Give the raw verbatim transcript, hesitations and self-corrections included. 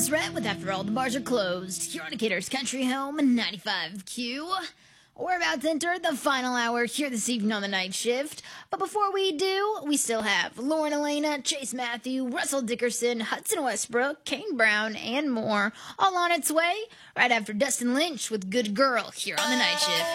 Thomas Rhett with After All the Bars Are Closed, here on Decatur's Country Home, ninety-five Q. We're about to enter the final hour here this evening on the night shift. But before we do, we still have Lauren Elena, Chase Matthew, Russell Dickerson, Hudson Westbrook, Kane Brown, and more, all on its way right after Dustin Lynch with Good Girl here on the night shift.